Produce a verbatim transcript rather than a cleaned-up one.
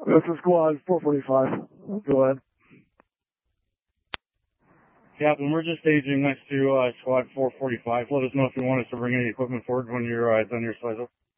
This is squad four forty-five. Go ahead. Captain, we're just staging next to uh, squad four forty-five. Let us know if you want us to bring any equipment forward when you're uh, done your size up.